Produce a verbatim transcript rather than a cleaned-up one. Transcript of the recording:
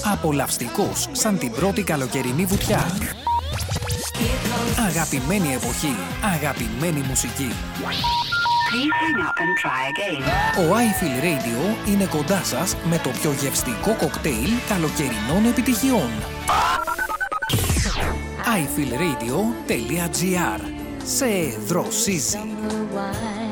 Απολαυστικός σαν την πρώτη καλοκαιρινή βουτιά. Αγαπημένη εποχή, αγαπημένη μουσική. Ο iFeel Radio είναι κοντά σας με το πιο γευστικό κοκτέιλ καλοκαιρινών επιτυχιών. άι φιλ ρέιντιο τελεία τζι άρ. Σε δροσίζει.